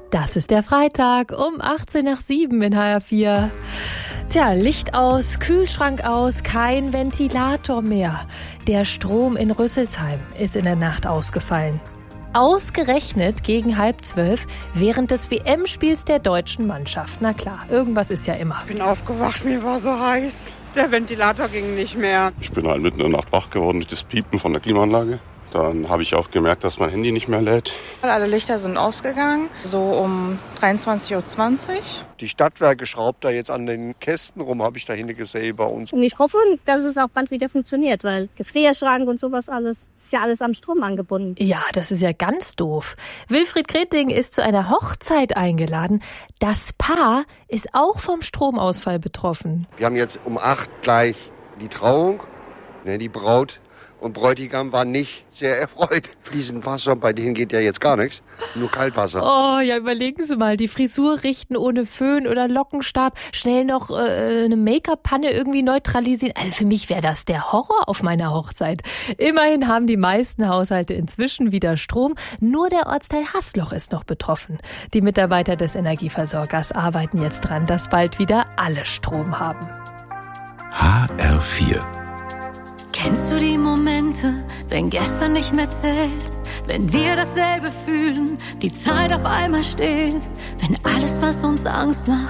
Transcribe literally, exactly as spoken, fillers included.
Das ist der Freitag um achtzehn nach sieben in H R vier. Tja, Licht aus, Kühlschrank aus, kein Ventilator mehr. Der Strom in Rüsselsheim ist in der Nacht ausgefallen. Ausgerechnet gegen halb zwölf während des W M-Spiels der deutschen Mannschaft. Na klar, irgendwas ist ja immer. Ich bin aufgewacht, mir war so heiß. Der Ventilator ging nicht mehr. Ich bin halt mitten in der Nacht wach geworden durch das Piepen von der Klimaanlage. Dann habe ich auch gemerkt, dass mein Handy nicht mehr lädt. Alle Lichter sind ausgegangen, so um dreiundzwanzig Uhr zwanzig. Die Stadtwerke schraubt da jetzt an den Kästen rum, habe ich da hinten gesehen bei uns. Und ich hoffe, dass es auch bald wieder funktioniert, weil Gefrierschrank und sowas alles, ist ja alles am Strom angebunden. Ja, das ist ja ganz doof. Wilfried Kreting ist zu einer Hochzeit eingeladen. Das Paar ist auch vom Stromausfall betroffen. Wir haben jetzt um acht gleich die Trauung, ne, die Braut. Und Bräutigam war nicht sehr erfreut. Fließend Wasser, bei denen geht ja jetzt gar nichts, nur Kaltwasser. Oh, ja, überlegen Sie mal, die Frisur richten ohne Föhn oder Lockenstab, schnell noch äh, eine Make-up-Panne irgendwie neutralisieren. Also für mich wäre das der Horror auf meiner Hochzeit. Immerhin haben die meisten Haushalte inzwischen wieder Strom, nur der Ortsteil Haßloch ist noch betroffen. Die Mitarbeiter des Energieversorgers arbeiten jetzt dran, dass bald wieder alle Strom haben. H R vier. Kennst du die Momente, wenn gestern nicht mehr zählt, wenn wir dasselbe fühlen, die Zeit auf einmal steht, wenn alles, was uns Angst macht,